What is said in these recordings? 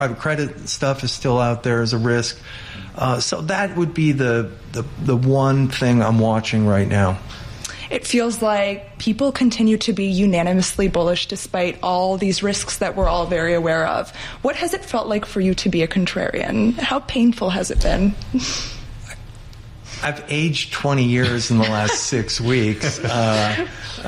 Private credit stuff is still out there as a risk. So that would be the one thing I'm watching right now. It feels like people continue to be unanimously bullish despite all these risks that we're all very aware of. What has it felt like for you to be a contrarian? How painful has it been? I've aged 20 years in the last 6 weeks. I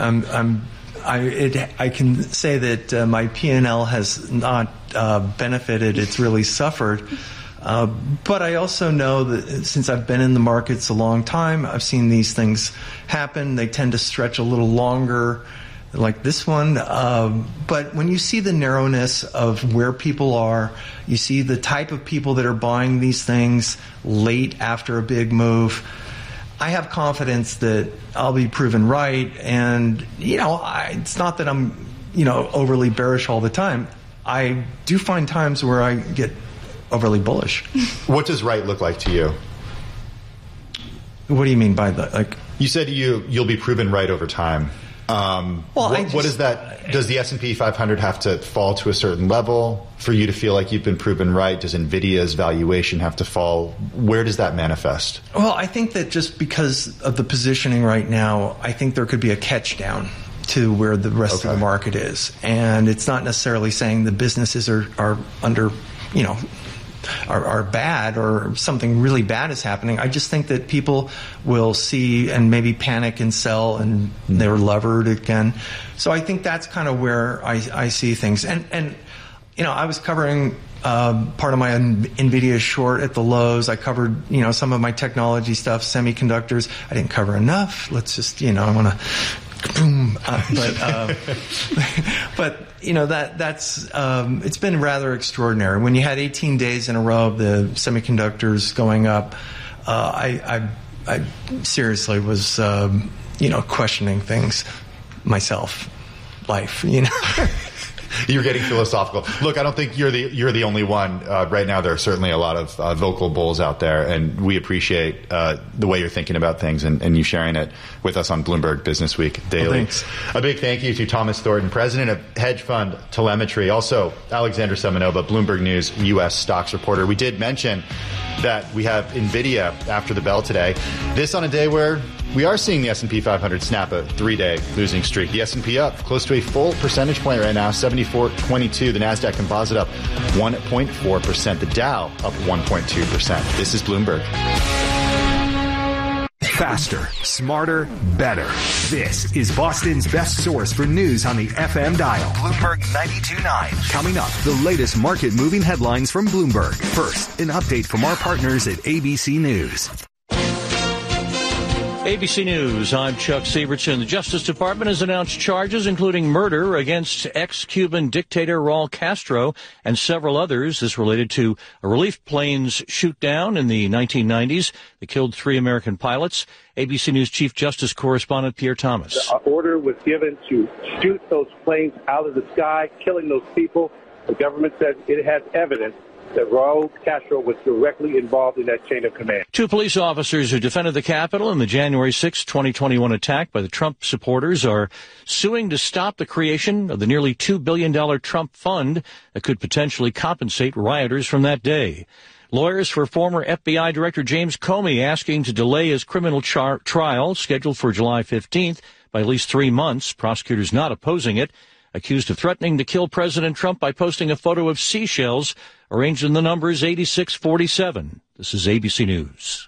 can say that my P&L has not benefited. It's really suffered. But I also know that since I've been in the markets a long time, I've seen these things happen. They tend to stretch a little longer, like this one. But when you see the narrowness of where people are, you see the type of people that are buying these things late after a big move, I have confidence that I'll be proven right. And, it's not that I'm, overly bearish all the time. I do find times where I get overly bullish. What does right look like to you? What do you mean by that? Like, you said you'll be proven right over time. What is that? Does the S&P 500 have to fall to a certain level for you to feel like you've been proven right? Does NVIDIA's valuation have to fall? Where does that manifest? Well, I think that just because of the positioning right now, I think there could be a catch down to where the rest of the market is. And it's not necessarily saying the businesses are under, are bad or something really bad is happening. I just think that people will see and maybe panic and sell and they're levered again. So I think that's kind of where I see things. And I was covering part of my NVIDIA short at the lows. I covered, some of my technology stuff, semiconductors. I didn't cover enough. Let's just, I want to boom. But that's it's been rather extraordinary. When you had 18 days in a row of the semiconductors going up, I seriously was questioning things myself, life. You're getting philosophical. Look, I don't think you're the only one. Right now, there are certainly a lot of vocal bulls out there, and we appreciate the way you're thinking about things and you sharing it with us on Bloomberg Business Week Daily. Well, thanks. A big thank you to Thomas Thornton, president of hedge fund Telemetry. Also, Alexander Semenova, Bloomberg News U.S. stocks reporter. We did mention that we have NVIDIA after the bell today. This on a day where we are seeing the S&P 500 snap a 3-day losing streak. The S&P up close to a full percentage point right now, 74.22. The NASDAQ Composite up 1.4%. The Dow up 1.2%. This is Bloomberg. Faster, smarter, better. This is Boston's best source for news on the FM dial. Bloomberg 92.9. Coming up, the latest market-moving headlines from Bloomberg. First, an update from our partners at ABC News. ABC News, I'm Chuck Sievertson. The Justice Department has announced charges including murder against ex-Cuban dictator Raul Castro and several others. This related to a relief plane's shoot-down in the 1990s that killed 3 American pilots. ABC News Chief Justice Correspondent Pierre Thomas. The order was given to shoot those planes out of the sky, killing those people. The government says it has evidence that Raul Castro was directly involved in that chain of command. 2 police officers who defended the Capitol in the January 6, 2021 attack by the Trump supporters are suing to stop the creation of the nearly $2 billion Trump fund that could potentially compensate rioters from that day. Lawyers for former FBI Director James Comey asking to delay his criminal trial scheduled for July 15th by at least 3 months. Prosecutors not opposing it. Accused of threatening to kill President Trump by posting a photo of seashells arranged in the numbers 8647. This is ABC News.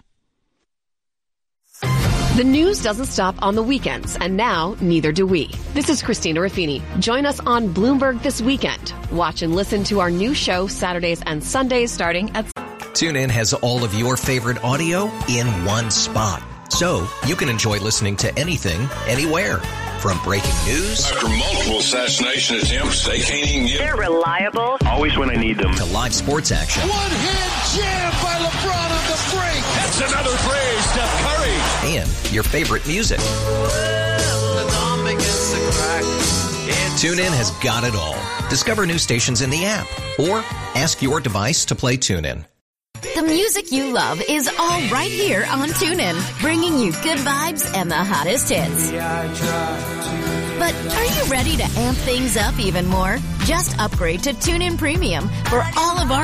The news doesn't stop on the weekends, and now neither do we. This is Christina Ruffini. Join us on Bloomberg this weekend. Watch and listen to our new show Saturdays and Sundays starting at... TuneIn has all of your favorite audio in one spot, so you can enjoy listening to anything, anywhere. From breaking news. After multiple assassination attempts, they can't even get... They're reliable. Always when I need them. To live sports action. One-hand jam by LeBron on the break. That's another play, Steph Curry. And your favorite music. TuneIn has got it all. Discover new stations in the app. Or ask your device to play TuneIn. The music you love is all right here on TuneIn, bringing you good vibes and the hottest hits. But are you ready to amp things up even more? Just upgrade to TuneIn Premium for all of our